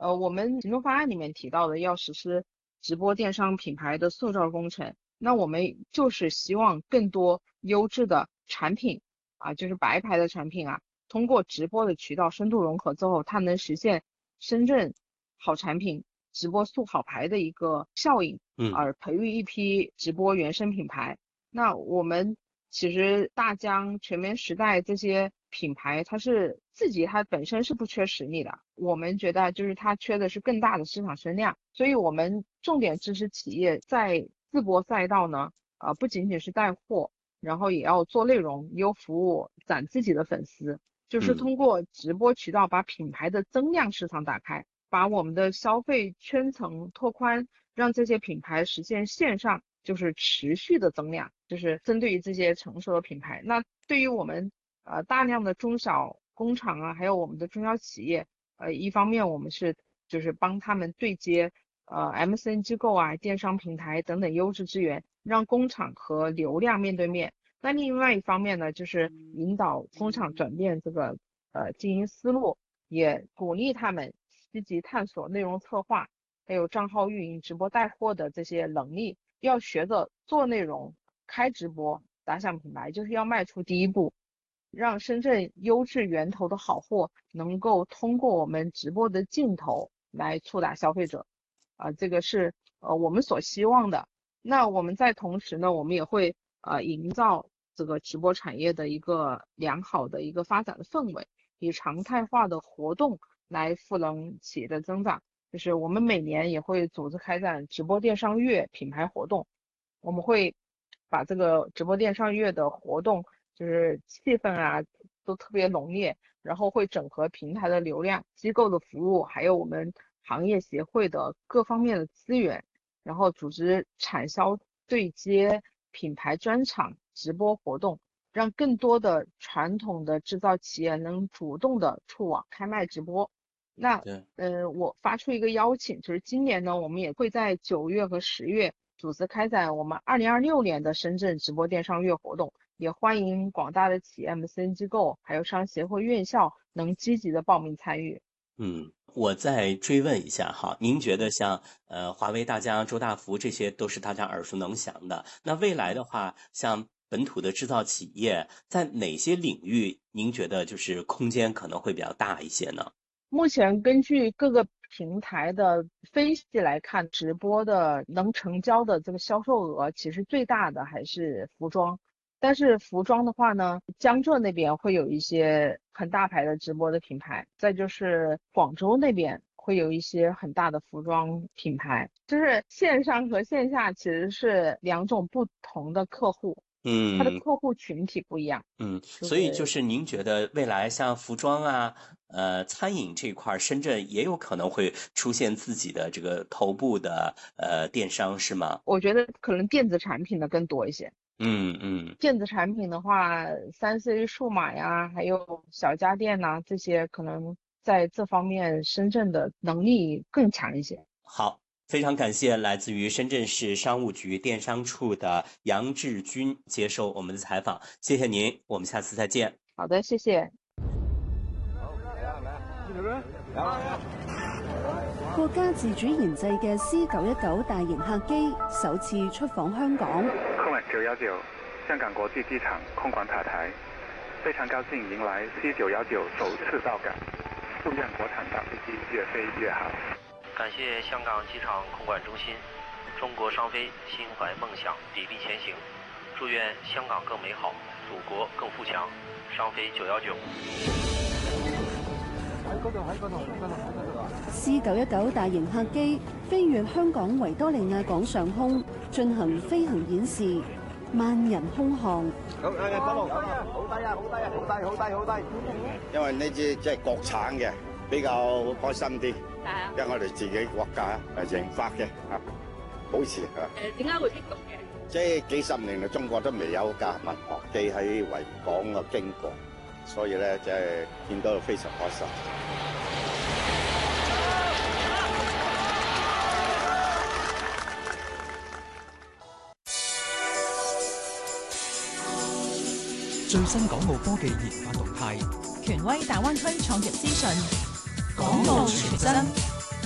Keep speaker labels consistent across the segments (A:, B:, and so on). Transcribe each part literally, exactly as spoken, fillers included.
A: 呃，我们行动方案里面提到的要实施直播电商品牌的塑造工程，那我们就是希望更多优质的产品啊，就是白牌的产品啊，通过直播的渠道深度融合之后，它能实现深圳好产品直播塑好牌的一个效应，
B: 嗯，
A: 而培育一批直播原生品牌。那我们其实大疆、全棉时代这些品牌，它是自己它本身是不缺实力的，我们觉得就是它缺的是更大的市场声量，所以我们重点支持企业在自播赛道呢，呃，不仅仅是带货，然后也要做内容、优服务、攒自己的粉丝，就是通过直播渠道把品牌的增量市场打开，把我们的消费圈层拓宽，让这些品牌实现线上就是持续的增量，就是针对于这些成熟的品牌。那对于我们呃大量的中小工厂啊，还有我们的中小企业，呃，一方面我们是就是帮他们对接呃 M C N 机构啊、电商平台等等优质资源，让工厂和流量面对面。那另外一方面呢，就是引导工厂转变这个呃经营思路，也鼓励他们积极探索内容策划，还有账号运营、直播带货的这些能力，要学着做内容、开直播、打响品牌，就是要迈出第一步，让深圳优质源头的好货能够通过我们直播的镜头来触达消费者，啊、呃，这个是呃我们所希望的。那我们在同时呢，我们也会呃营造这个直播产业的一个良好的一个发展的氛围，以常态化的活动来赋能企业的增长。就是我们每年也会组织开展直播电商月品牌活动，我们会把这个直播电商月的活动就是气氛啊都特别浓烈，然后会整合平台的流量、机构的服务，还有我们行业协会的各方面的资源，然后组织产销对接、品牌专场、直播活动，让更多的传统的制造企业能主动的触网开卖直播。那呃，我发出一个邀请，就是今年呢，我们也会在九月和十月组织开展我们二零二六年的深圳直播电商月活动，也欢迎广大的企业、M C N 机构，还有商协会、院校能积极的报名参与。
B: 嗯，我再追问一下哈，您觉得像呃华为、大疆、周大福这些都是大家耳熟能详的，那未来的话，像本土的制造企业在哪些领域，您觉得就是空间可能会比较大一些呢？
A: 目前根据各个平台的分析来看，直播的能成交的这个销售额，其实最大的还是服装。但是服装的话呢，江浙那边会有一些很大牌的直播的品牌，再就是广州那边会有一些很大的服装品牌，就是线上和线下其实是两种不同的客户，它的
B: 嗯
A: 客户群体不一样。
B: 嗯，所以就
A: 对，
B: 是您觉得未来像服装啊、呃餐饮这块儿，深圳也有可能会出现自己的这个头部的呃电商，是吗？
A: 我觉得可能电子产品的更多一些。
B: 嗯嗯。
A: 电子产品的话，三 C 数码呀，还有小家电呐，这些可能在这方面深圳的能力更强一些。
B: 好，非常感谢来自于深圳市商务局电商处的杨志军接受我们的采访，谢谢您，我们下次再见。
A: 好的，谢謝。
C: 國家自主研製嘅 C 九一九大型客機首次出訪香港。
D: 空運九一九，香港國際機場空管塔台，非常高興迎來 C 九一九首次到港，祝願國產大飛機越飛越好。
E: 感謝香港機場空管中心，中國商飛心懷夢想，砥礪前行，祝願香港更美好，祖國更富強。商飛九一九。
C: C 九一九大型客機飛越香港維多利亞港上空，進行飛行演示，萬人空巷。
F: 好，誒，得路，好低啊，好低啊，好低，好低，好低。因為呢支即係國產嘅，比較開心啲。係啊。因為我哋自己國家誒研發嘅嚇，保持嚇。誒，點解會激動嘅？即係幾十年嚟，中國都未有架民航機喺維港啊經過。所以咧，即係見到非常開心。
G: 最新港澳科技研發動態，
H: 權威大灣區創業資訊，港澳全真。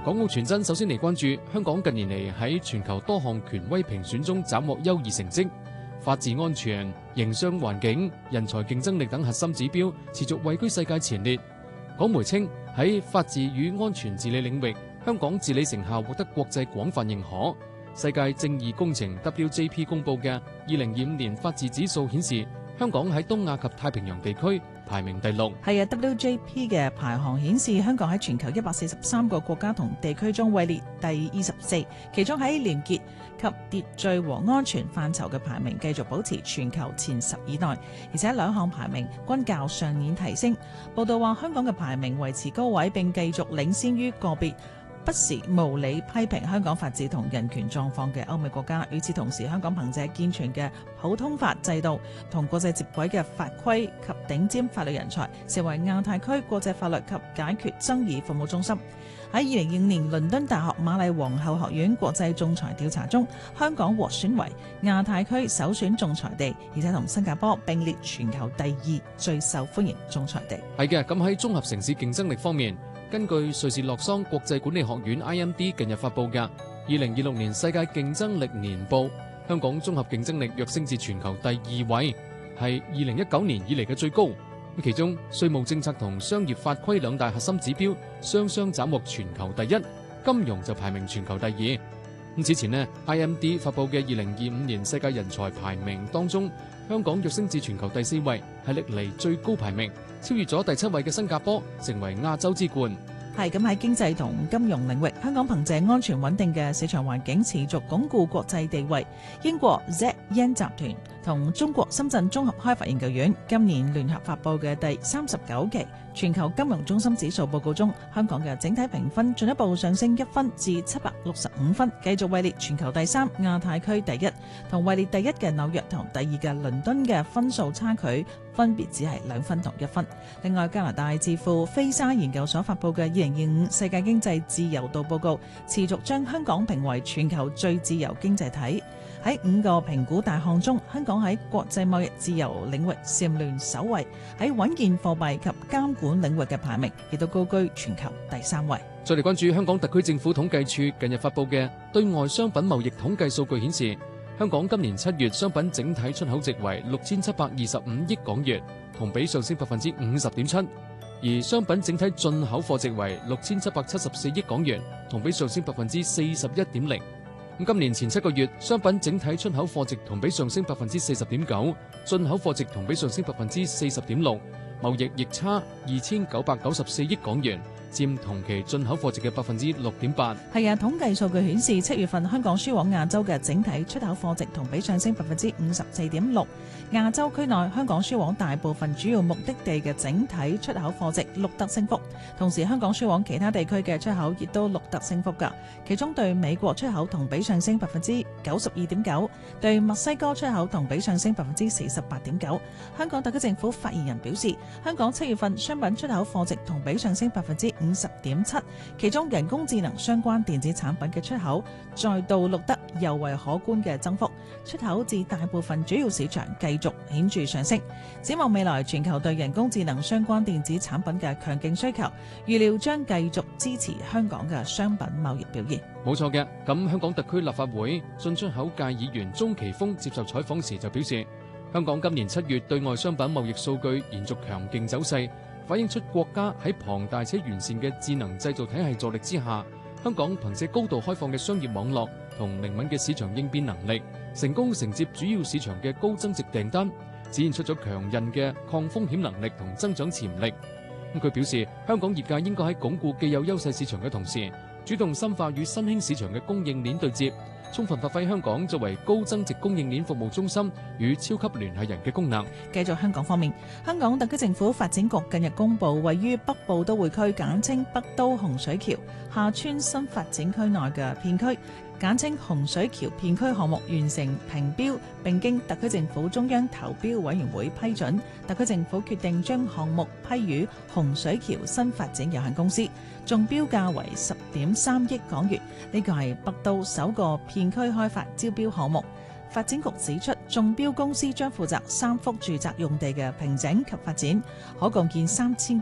H: 港澳傳真首先嚟關注香港近年嚟喺全球多項權威評選中斬獲優異成績，法治安全、營商環境、人才競爭力等核心指標持續位居世界前列。港媒稱喺法治與安全治理領域，香港治理成效獲得國際廣泛認可。世界正義工程 W J P 公佈嘅二零二五年法治指數顯示，香港喺東亞及太平洋地區排名第六。
I: 係啊 ，W J P 嘅排行顯示，香港喺全球一百四十三個國家同地區中位列第二十四，其中喺廉潔及秩序和安全範疇嘅排名繼續保持全球前十以內，而且兩項排名均較上年提升。報道話，香港嘅排名維持高位，並繼續領先於個別不時無理批評香港法治同人權狀況嘅歐美國家。與此同時，香港憑借健全嘅普通法制度同國際接軌嘅法規及頂尖法律人才，成為亞太區國際法律及解決爭議服務中心。喺二零二五年倫敦大學瑪麗皇后學院國際仲裁調查中，香港獲選為亞太區首選仲裁地，而且同新加坡並列全球第二最受歡迎仲裁地。
H: 係嘅，咁喺綜合城市競爭力方面，根據瑞士洛桑國際管理學院 I M D 近日發布嘅二零二六年世界競爭力年報，香港綜合競爭力躍升至全球第二位，係二零一九年以嚟嘅最高。其中稅務政策同商業法規兩大核心指標雙雙斬獲全球第一，金融就排名全球第二。咁此前呢 I M D 發布嘅二零二五年世界人才排名當中，香港躍升至全球第四位，係歷嚟最高排名，超越咗第七位嘅新加坡，成為亞洲之冠。
I: 係咁，喺經濟同金融領域，香港憑借安全穩定嘅市場環境，持續鞏固國際地位。英國 Z Yen 集團同中國深圳綜合開發研究院今年聯合發布嘅第三十九期全球金融中心指數報告中，香港嘅整體評分進一步上升一分至七百六十五分，繼續位列全球第三、亞太區第一，同位列第一嘅紐約同第二嘅倫敦嘅分數差距分別只係兩分同一分。另外，加拿大智庫菲沙研究所發布嘅二零二五世界經濟自由度報告，持續將香港評為全球最自由經濟體。喺五個評估大項中，香港喺國際貿易自由領域蟬聯首位，喺穩健貨幣及監管領域嘅排名亦都高居全球第三位。
H: 再嚟關注香港特區政府統計處近日發布嘅對外商品貿易統計數據顯示，香港今年七月商品整體出口值為六千七百二十五億港元，同比上升百分之五十點七；而商品整體進口貨值為六千七百七十四億港元，同比上升百分之四十一點零。咁今年前七個月，商品整體出口貨值同比上升百分之四十點九，進口貨值同比上升百分之四十點六，貿易逆差二千九百九十四億港元，佔同期進口貨值嘅百分之六點八。
I: 係啊，統計數據顯示，七月份香港輸往亞洲嘅整體出口貨值同比上升百分之五十四點六。亞洲區內香港輸往大部分主要目的地嘅整體出口貨值錄得升幅，同時香港輸往其他地區嘅出口亦都錄得升幅㗎。其中對美國出口同比上升百分之九十二點九，對墨西哥出口同比上升百分之四十八點九。香港特區政府發言人表示，香港七月份商品出口貨值同比上升百分之五十點七，其中人工智能相關電子產品嘅出口再度錄得尤為可觀嘅增幅，出口至大部分主要市場繼續顯著上升。展望未來，全球對人工智能相關電子產品嘅強勁需求，預料將繼續支持香港嘅商品貿易表現。
H: 冇錯嘅，咁香港特區立法會進出口界議員鍾奇峰接受採訪時就表示，香港今年七月對外商品貿易數據延續強勁走勢，反映出國家喺龐大且完善嘅智能製造體系助力之下，香港憑借高度開放嘅商業網絡同靈敏嘅市場應變能力，成功承接主要市場嘅高增值訂單，展現出咗強韌嘅抗風險能力同增長潛力。咁佢表示，香港業界應該喺鞏固既有優勢市場嘅同時，主動深化與新興市場嘅供應鏈對接，充分發揮香港作為高增值供應鏈服務中心與超級聯繫人嘅功能。
I: 繼續香港方面，香港特區政府發展局近日公布，位於北部都會區簡稱北都洪水橋廈村新發展區內嘅片區，簡稱洪水橋片區項目完成評標，並經特區政府中央投標委員會批准，特區政府決定將項目批予洪水橋新發展有限公司，中標價為十點三億港元。呢個係北都首個片區開發招標項目。發展局指出，中標公司將負責三幅住宅用地嘅平整及發展，可共建三千